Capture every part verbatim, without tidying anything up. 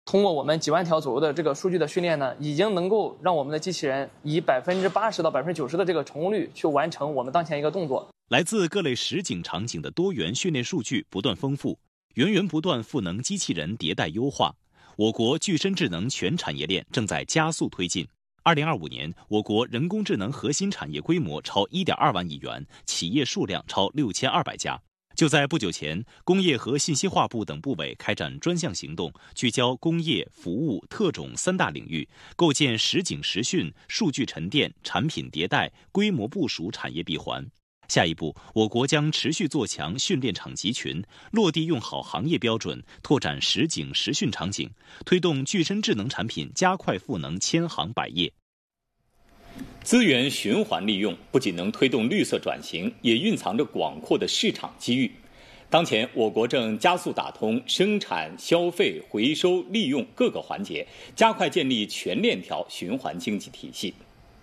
通过我们几万条左右的这个数据的训练呢，已经能够让我们的机器人以百分之八十到百分之九十的这个成功率去完成我们当前一个动作。 来自各类实景场景的多元训练数据不断丰富，源源不断赋能机器人迭代优化。我国具身智能全产业链正在加速推进。二零二五年，我国人工智能核心产业规模超一点二万亿元，企业数量超六千二百家。就在不久前，工业和信息化部等部委开展专项行动，聚焦工业、服务、特种三大领域，构建实景实训、数据沉淀、产品迭代、规模部署产业闭环。下一步，我国将持续做强训练场集群，落地用好行业标准，拓展实景实训场景，推动具身智能产品加快赋能千行百业。 资源循环利用不仅能推动绿色转型，也蕴藏着广阔的市场机遇。当前，我国正加速打通生产、消费、回收、利用各个环节，加快建立全链条循环经济体系。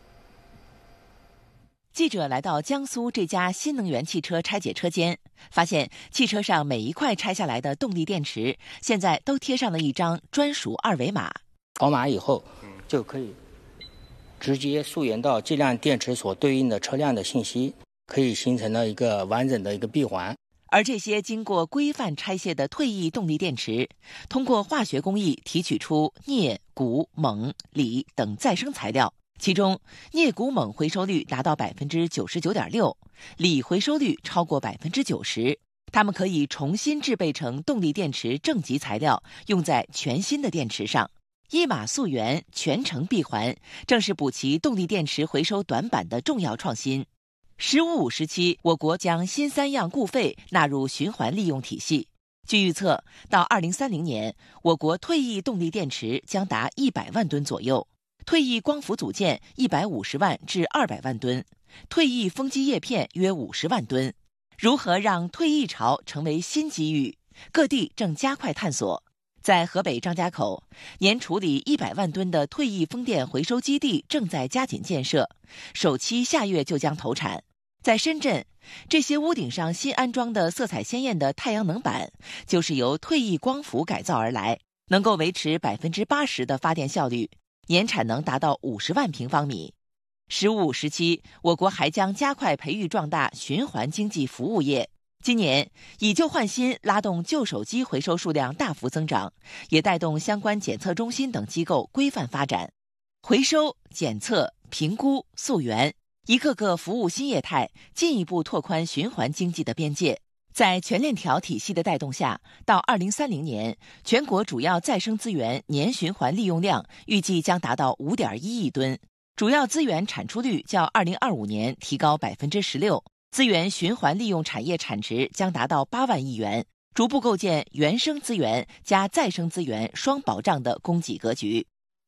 记者来到江苏这家新能源汽车拆解车间，发现汽车上每一块拆下来的动力电池，现在都贴上了一张专属二维码。 扫码以后，就可以直接溯源到这辆电池所对应的车辆的信息，可以形成了一个完整的一个闭环。 而这些经过规范拆卸的退役动力电池，通过化学工艺提取出镍、钴、锰、锂等再生材料。其中，镍钴锰回收率达到百分之九十九点六，锂回收率超过百分之九十。它们可以重新制备成动力电池正极材料，用在全新的电池上。一码溯源，全程闭环，正是补齐动力电池回收短板的重要创新。“十五五”时期，我国将新三样固废纳入循环利用体系。据预测，到二零三零年，我国退役动力电池将达一百万吨左右。退役光伏组件一百五十万至二百万吨，退役风机叶片约五十万吨。如何让退役潮成为新机遇？各地正加快探索。在河北张家口，年处理一百万吨的退役风电回收基地正在加紧建设，首期下月就将投产。在深圳，这些屋顶上新安装的色彩鲜艳的太阳能板，就是由退役光伏改造而来，能够维持百分之八十的发电效率。年产能达到五十万平方米。十五五时期，我国还将加快培育壮大循环经济服务业。今年以旧换新，拉动旧手机回收数量大幅增长，也带动相关检测中心等机构规范发展。回收、检测、评估、溯源，一个个服务新业态，进一步拓宽循环经济的边界。在全链条体系的带动下，到二零三零年，全国主要再生资源年循环利用量预计将达到五点一亿吨，主要资源产出率较二零二五年提高百分之十六，资源循环利用产业产值将达到八万亿元，逐步构建原生资源加再生资源双保障的供给格局。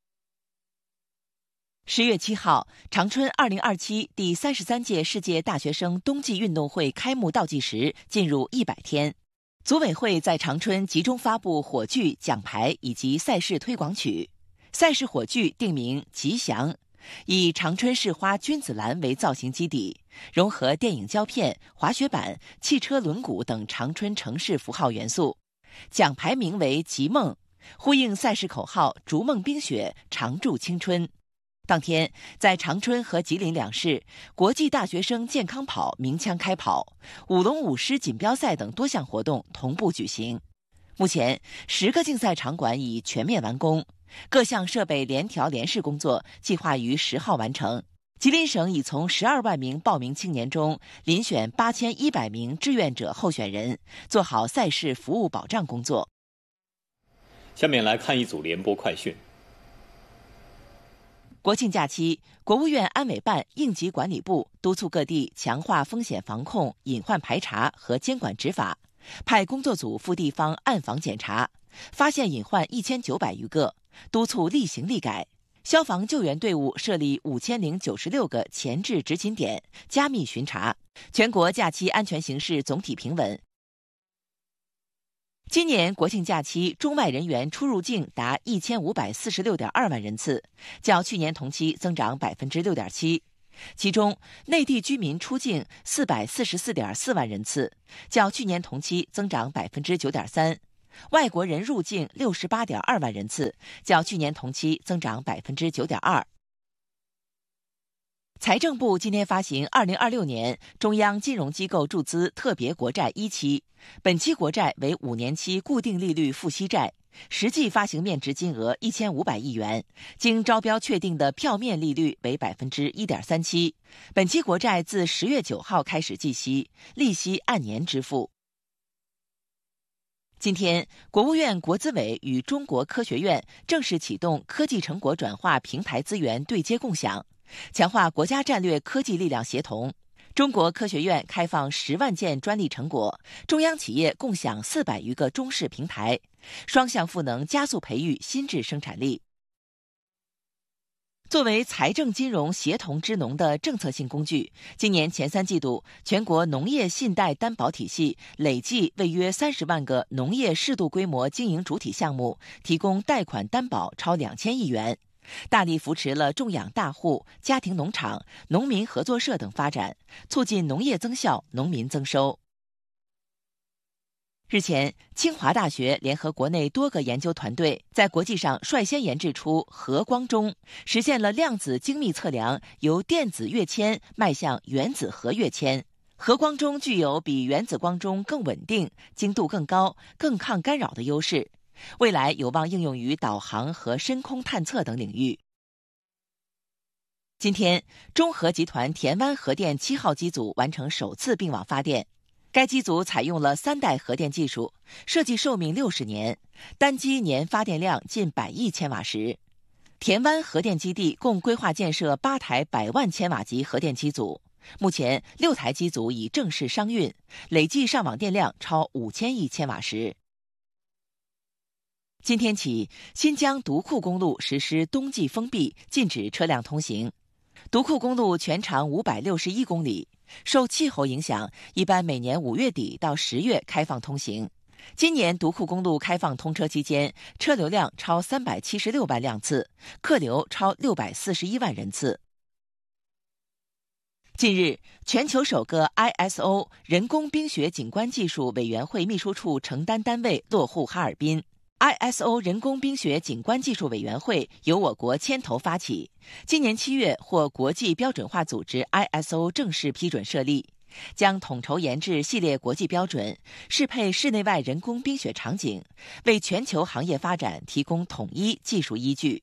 十月七号，长春二零二七第三十三届世界大学生冬季运动会开幕倒计时进入一百天。组委会在长春集中发布火炬、奖牌以及赛事推广曲。赛事火炬定名“吉祥”，以长春市花君子兰为造型基底，融合电影胶片、滑雪板、汽车轮毂等长春城市符号元素。奖牌名为“吉梦”，呼应赛事口号“逐梦冰雪，常驻青春”。当天，在长春和吉林两市，国际大学生健康跑鸣枪开跑，舞龙舞狮锦标赛等多项活动同步举行。目前，十个竞赛场馆已全面完工，各项设备联调联试工作计划于十号完成。吉林省已从十二万名报名青年中遴选八千一百名志愿者候选人，做好赛事服务保障工作。 下面来看一组联播快讯。 国庆假期，国务院安委办应急管理部督促各地强化风险防控、隐患排查和监管执法，派工作组赴地方暗访检查，发现隐患一千九百余个，督促立行立改。消防救援队伍设立五千零九十六个前置执勤点，加密巡查。全国假期安全形势总体平稳。今年国庆假期，中外人员出入境达一千五百四十六点二万人次，较去年同期增长百分之六点七。其中，内地居民出境四百四十四点四万人次，较去年同期增长百分之九点三； 外国人入境六十八点二万人次，较去年同期增长百分之九点二。财政部今天发行二零二六年中央金融机构注资特别国债一期，本期国债为五年期固定利率付息债，实际发行面值金额一千五百亿元，经招标确定的票面利率为百分之一点三七。本期国债自十月九号开始计息，利息按年支付。今天，国务院国资委与中国科学院正式启动科技成果转化平台资源对接共享，强化国家战略科技力量协同。中国科学院开放十万件专利成果，中央企业共享四百余个中式平台，双向赋能加速培育新质生产力。作为财政金融协同支农的政策性工具，今年前三季度，全国农业信贷担保体系累计为约三十万个农业适度规模经营主体项目提供贷款担保超两千亿元，大力扶持了种养大户、家庭农场、农民合作社等发展，促进农业增效、农民增收。日前，清华大学联合国内多个研究团队，在国际上率先研制出核光钟，实现了量子精密测量由电子跃迁迈向原子核跃迁。核光钟具有比原子光钟更稳定、精度更高、更抗干扰的优势，未来有望应用于导航和深空探测等领域。今天，中核集团田湾核电七号机组完成首次并网发电。该机组采用了三代核电技术，设计寿命六十年，单机年发电量近百亿千瓦时。田湾核电基地共规划建设八台百万千瓦级核电机组，目前六台机组已正式商运，累计上网电量超五千亿千瓦时。今天起，新疆独库公路实施冬季封闭，禁止车辆通行。独库公路全长五百六十一公里，受气候影响，一般每年五月底到十月开放通行。今年独库公路开放通车期间，车流量超三百七十六万辆次，客流超六百四十一万人次。近日，全球首个 I S O 人工冰雪景观技术委员会秘书处承担单位落户哈尔滨。I S O 人工冰雪景观技术委员会由我国牵头发起，今年七月获国际标准化组织 I S O 正式批准设立，将统筹研制系列国际标准，适配室内外人工冰雪场景，为全球行业发展提供统一技术依据。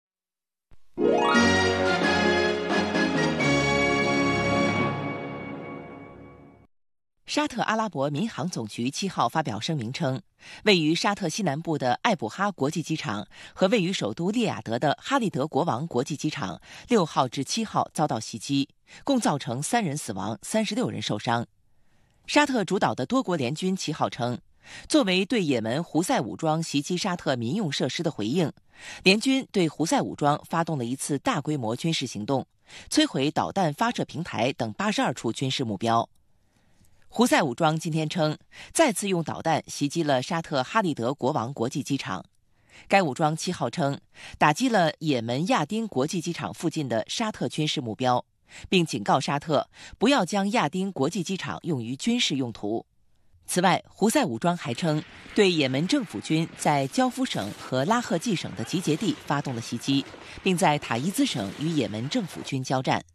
沙特阿拉伯民航总局七号发表声明称，位于沙特西南部的艾卜哈国际机场和位于首都利雅得的哈利德国王国际机场六号至七号遭到袭击，共造成三人死亡、三十六人受伤。沙特主导的多国联军七号称，作为对也门胡塞武装袭击沙特民用设施的回应，联军对胡塞武装发动了一次大规模军事行动，摧毁导弹发射平台等八十二处军事目标。胡塞武装今天称，再次用导弹袭击了沙特哈利德国王国际机场。该武装七号称，打击了也门亚丁国际机场附近的沙特军事目标，并警告沙特不要将亚丁国际机场用于军事用途。此外，胡塞武装还称，对也门政府军在焦夫省和拉赫季省的集结地发动了袭击，并在塔伊兹省与也门政府军交战。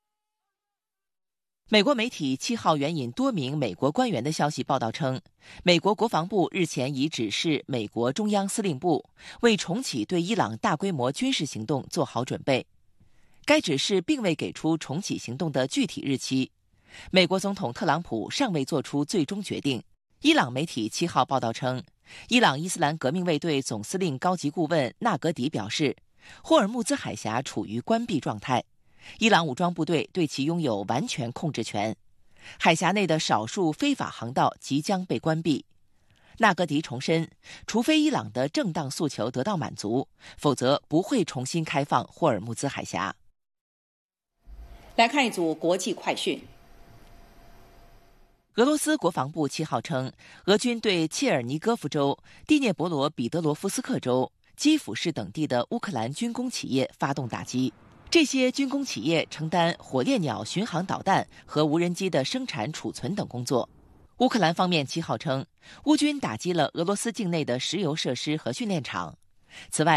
美国媒体七号援引多名美国官员的消息报道称，美国国防部日前已指示美国中央司令部为重启对伊朗大规模军事行动做好准备。该指示并未给出重启行动的具体日期。美国总统特朗普尚未做出最终决定。伊朗媒体七号报道称，伊朗伊斯兰革命卫队总司令高级顾问纳格迪表示，霍尔木兹海峡处于关闭状态。伊朗武装部队对其拥有完全控制权，海峡内的少数非法航道即将被关闭。纳格迪重申，除非伊朗的正当诉求得到满足，否则不会重新开放霍尔木兹海峡。 来看一组国际快讯。 俄罗斯国防部七号称，俄军对切尔尼戈夫州、第聂伯罗彼得罗夫斯克州、基辅市等地的乌克兰军工企业发动打击。这些军工企业承担火烈鸟巡航导弹和无人机的生产、储存等工作。 乌克兰方面其号称，乌军打击了俄罗斯境内的石油设施和训练场。此外，